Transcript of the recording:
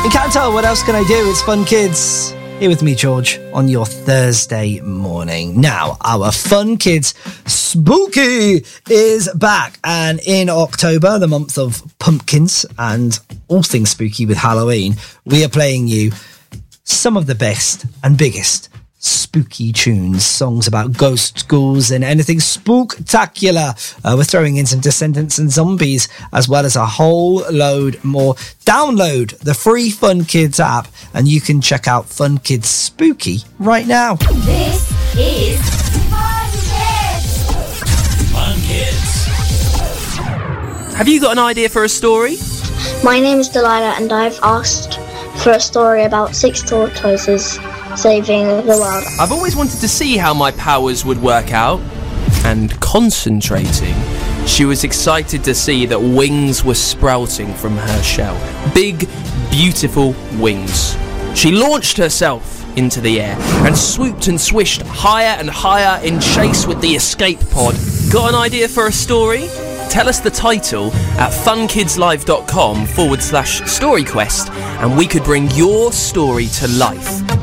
You can't tell, what else can I do? It's Fun Kids. Here with me, George, on your Thursday morning. Now, our Fun Kids Spooky is back. And in October, the month of pumpkins and all things spooky with Halloween, we are playing you some of the best and biggest spooky tunes, songs about ghosts, ghouls, and anything spooktacular. We're throwing in some Descendants and Zombies, as well as a whole load more. Download the free Fun Kids app, and you can check out Fun Kids Spooky right now. This is Fun Kids. Fun Kids. Have you got an idea for a story? My name is Delilah, and I've asked for a story about 6 tortoises saving the world. I've always wanted to see how my powers would work out. And concentrating, she was excited to see that wings were sprouting from her shell. Big, beautiful wings. She launched herself into the air and swooped and swished higher and higher in chase with the escape pod. Got an idea for a story? Tell us the title at funkidslive.com/storyquest, and we could bring your story to life.